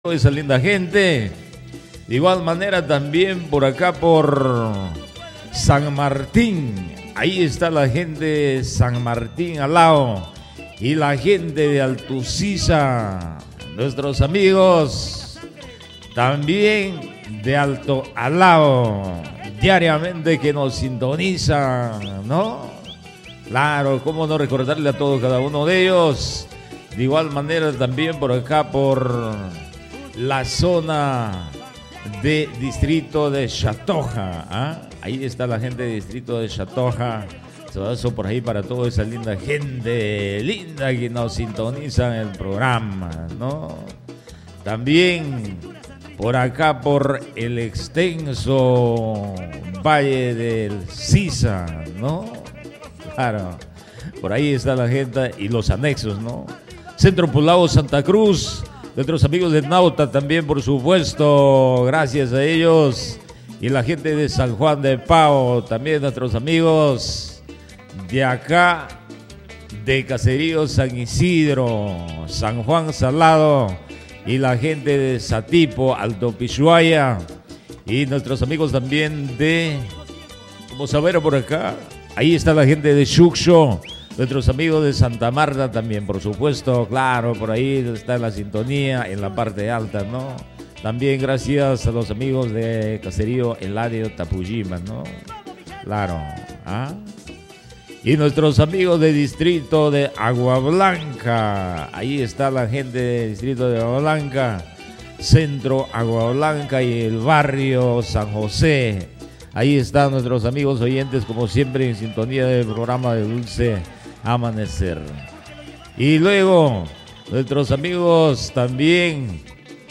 Esa linda gente. De igual manera también por acá por San Martín. Ahí está la gente de San Martín al lado. Y la gente de Altusisa. Nuestros amigos también de Alto Alao. Diariamente que nos sintonizan, ¿no? Claro, cómo no recordarle a todos cada uno de ellos. De igual manera también por acá por la zona de distrito de Chatoja, ¿ah? Ahí está la gente de distrito de Chatoja. Saludos por ahí para toda esa linda gente linda que nos sintoniza en el programa, ¿no? También por acá por el extenso Valle del Sisa, ¿no? Claro, por ahí está la gente y los anexos, ¿no? Centro Poblado Santa Cruz. Nuestros amigos de Nauta también, por supuesto, gracias a ellos. Y la gente de San Juan de Pao, también nuestros amigos de acá, de Caserío San Isidro, San Juan Salado, y la gente de Satipo, Alto Pishuaya, y nuestros amigos también de, vamos a ver por acá, ahí está la gente de Xuxo. Nuestros amigos de Santa Marta también, por supuesto, claro, por ahí está la sintonía en la parte alta, ¿no? También gracias a los amigos de Caserío Eladio Tapujima, ¿no? Claro, ¿ah? Y nuestros amigos de distrito de Agua Blanca, ahí está la gente de distrito de Agua Blanca, Centro Agua Blanca y el barrio San José. Ahí están nuestros amigos oyentes, como siempre, en sintonía del programa de Dulce Amanecer. Y luego, nuestros amigos también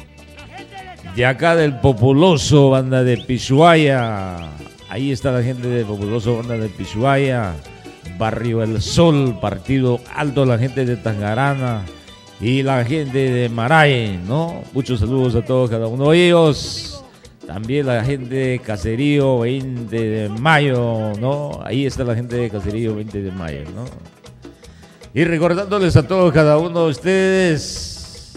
de acá del Populoso, banda de Pishuaya. Ahí está la gente del Populoso, banda de Pishuaya. Barrio El Sol, Partido Alto, la gente de Tangarana y la gente de Maray, ¿no? Muchos saludos a todos, cada uno de ellos. También la gente de Caserío 20 de Mayo, ¿no? Ahí está la gente de Caserío 20 de Mayo, ¿no? Y recordándoles a todos, cada uno de ustedes,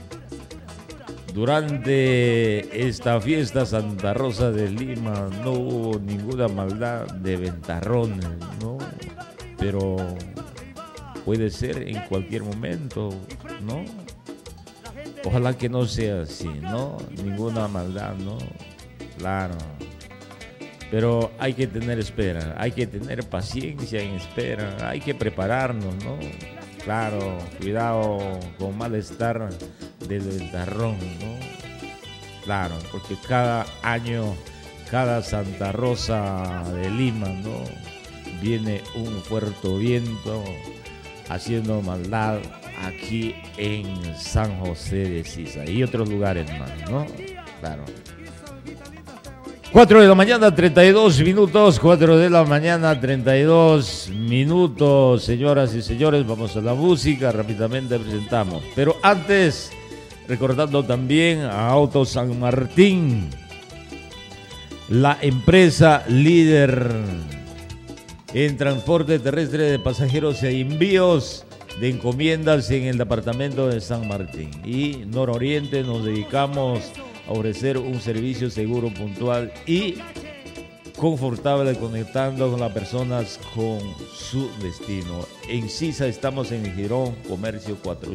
durante esta fiesta Santa Rosa de Lima no hubo ninguna maldad de ventarrones, ¿no? Pero puede ser en cualquier momento, ¿no? Ojalá que no sea así, ¿no? Ninguna maldad, ¿no? Claro. Pero hay que tener espera, hay que tener paciencia en espera, hay que prepararnos, ¿no? Claro, cuidado con malestar del ventarrón, ¿no? Claro, porque cada año, cada Santa Rosa de Lima, ¿no? Viene un fuerte viento haciendo maldad aquí en San José de Sisa y otros lugares más, ¿no? Claro. 4 de la mañana, 32 minutos, 4 de la mañana, 32 minutos, señoras y señores, vamos a la música, rápidamente presentamos. Pero antes, recordando también a Auto San Martín, la empresa líder en transporte terrestre de pasajeros e envíos de encomiendas en el departamento de San Martín. Y Nororiente nos dedicamos a ofrecer un servicio seguro, puntual y confortable, conectando con las personas con su destino. En Sisa estamos en el Girón Comercio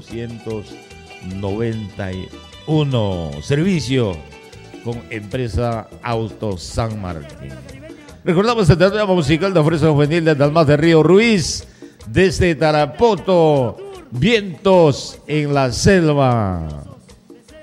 491. Servicio con empresa Auto San Martín. Recordamos el tema musical de Fuerza Juvenil de Dalmas de Río Ruiz, desde Tarapoto, Vientos en la Selva.